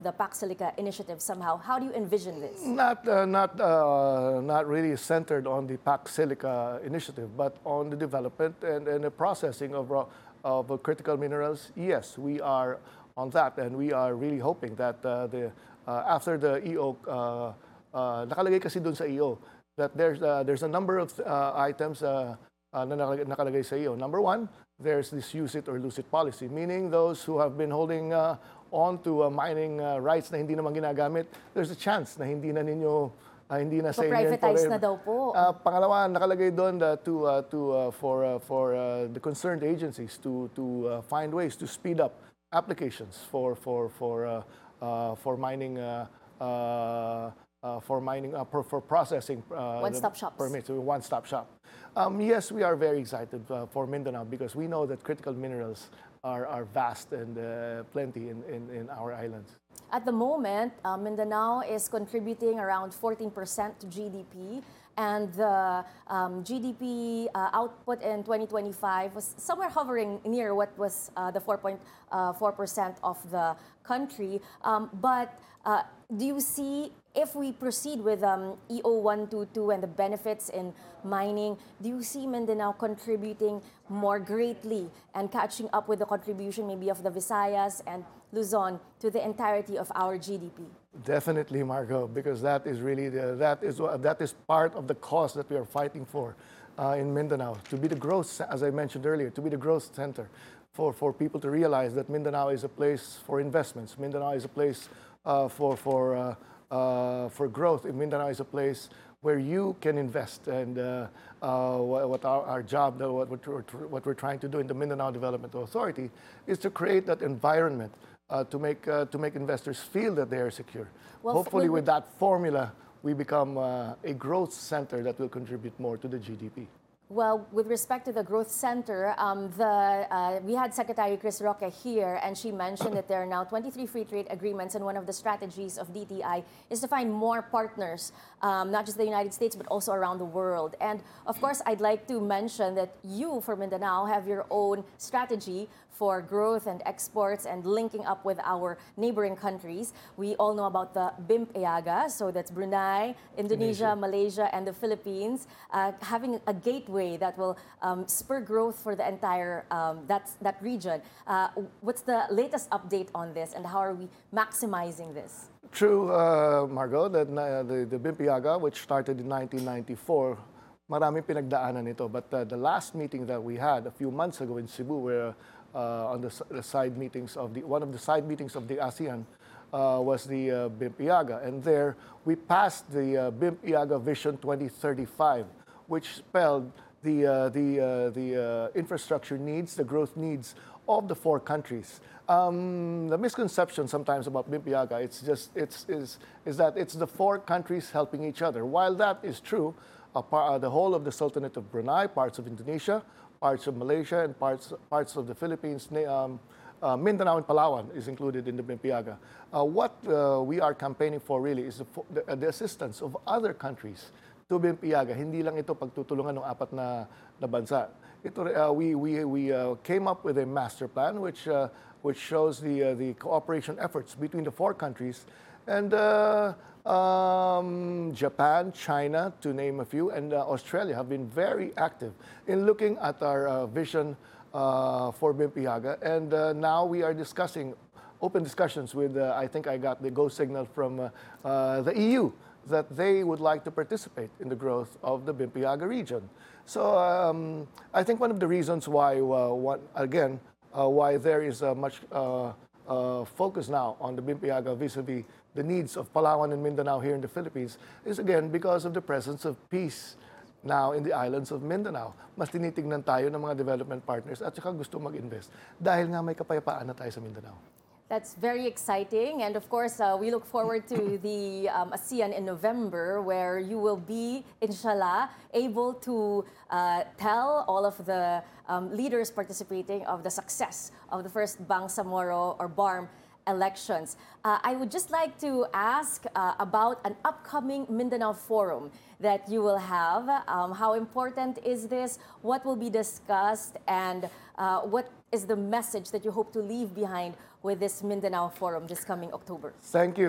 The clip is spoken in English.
the Pax Silica initiative somehow. How do you envision this? Not really centered on the Pax Silica initiative, but on the development and the processing of critical minerals. Yes, we are on that, and we are really hoping that after the EO, nakalagay kasi dun sa EO, that there's a number of items na nakalagay sa EO. Number one, there's this use it or lose it policy, meaning those who have been holding on to mining rights na hindi naman ginagamit, there's a chance na hindi na ninyo hindi na sa inyo privatize na daw po. Pangalawa, nakalagay doon for the concerned agencies to find ways to speed up applications for mining for processing one-stop shops. Permits, one-stop shop. Yes, we are very excited for Mindanao because we know that critical minerals are vast and plenty in our islands. At the moment, Mindanao is contributing around 14% to GDP, and the GDP output in 2025 was somewhere hovering near what was the 4.4% of the country. But do you see, if we proceed with EO 122 and the benefits in mining, do you see Mindanao contributing more greatly and catching up with the contribution maybe of the Visayas and Luzon to the entirety of our GDP? Definitely, Margo, because that is really that is part of the cause that we are fighting for in Mindanao, to be the growth, as I mentioned earlier, to be the growth center for people to realize that Mindanao is a place for investments. Mindanao is a place for growth. Mindanao is a place where you can invest, and what our job, what we're trying to do in the Mindanao Development Authority is to create that environment to make investors feel that they are secure. Well, hopefully, with that formula, we become a growth center that will contribute more to the GDP. Well, with respect to the Growth Center, we had Secretary Chris Roque here, and she mentioned that there are now 23 free trade agreements, and one of the strategies of DTI is to find more partners, not just the United States, but also around the world. And of course, I'd like to mention that you, for Mindanao, have your own strategy for growth and exports and linking up with our neighboring countries. We all know about the BIMP-EAGA, so that's Brunei, Indonesia, Malaysia, and the Philippines, having a gateway that will spur growth for the entire that region. What's the latest update on this, and how are we maximizing this? True, Margo, that the BIMP-EAGA, which started in 1994, maraming pinagdaanan ito. But the last meeting that we had a few months ago in Cebu, where on the side meetings of one of the side meetings of the ASEAN was the BIMP-EAGA, and there we passed the BIMP-EAGA Vision 2035, which spelled the infrastructure needs, the growth needs of the four countries. The misconception sometimes about BIMP-EAGA is that it's the four countries helping each other. While that is true, the whole of the Sultanate of Brunei, parts of Indonesia, parts of Malaysia, and parts of the Philippines, Mindanao and Palawan is included in the BIMP-EAGA. What we are campaigning for really is the assistance of other countries to BIMP-EAGA. Hindi lang ito pagtutulungan ng apat na bansa. We came up with a master plan which shows the cooperation efforts between the four countries, and Japan, China, to name a few, and Australia have been very active in looking at our vision for BIMP-EAGA. And now we are discussing open discussions with, I think I got the go signal from the EU, that they would like to participate in the growth of the BIMP-EAGA region. So I think one of the reasons why, why there is much focus now on the BIMP-EAGA vis-a-vis the needs of Palawan and Mindanao here in the Philippines is again because of the presence of peace now in the islands of Mindanao. Mas tinitingnan tayo ng mga development partners at saka gusto mag-invest dahil nga may kapayapaan na tayo sa Mindanao. That's very exciting. And of course, we look forward to the ASEAN in November, where you will be, inshallah, able to tell all of the leaders participating of the success of the first Bangsamoro or BARM elections. I would just like to ask about an upcoming Mindanao Forum that you will have. How important is this? What will be discussed? And what is the message that you hope to leave behind with this Mindanao Forum this coming October. Thank you.